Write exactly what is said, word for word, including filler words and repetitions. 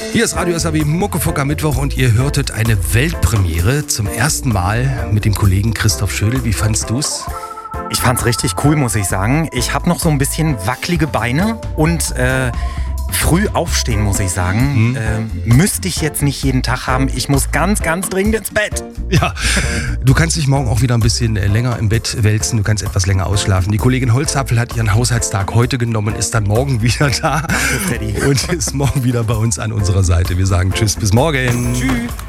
Hier ist Radio S A B Muckefuck am Mittwoch und ihr hörtet eine Weltpremiere zum ersten Mal mit dem Kollegen Christoph Schödel. Wie fandst du's? Ich fand's richtig cool, muss ich sagen. Ich habe noch so ein bisschen wackelige Beine und äh, früh aufstehen, muss ich sagen. Hm. Äh, müsste ich jetzt nicht jeden Tag haben. Ich muss ganz, ganz dringend ins Bett. Ja, du kannst dich morgen auch wieder ein bisschen länger im Bett wälzen. Du kannst etwas länger ausschlafen. Die Kollegin Holzapfel hat ihren Haushaltstag heute genommen, ist dann morgen wieder da. Danke, Freddy. Und ist morgen wieder bei uns an unserer Seite. Wir sagen Tschüss, bis morgen. Tschüss.